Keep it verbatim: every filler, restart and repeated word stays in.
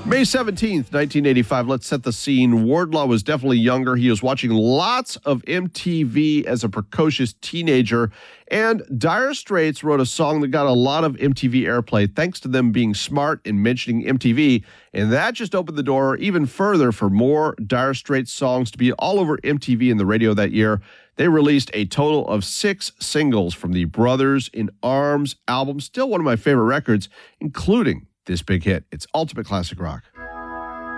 May seventeenth, nineteen eighty-five. Let's set the scene. Wardlaw was definitely younger. He was watching lots of M T V as a precocious teenager. And Dire Straits wrote a song that got a lot of M T V airplay thanks to them being smart in mentioning M T V. And that just opened the door even further for more Dire Straits songs to be all over M T V and the radio that year. They released a total of six singles from the Brothers in Arms album, still one of my favorite records, including this big hit. It's ultimate classic rock.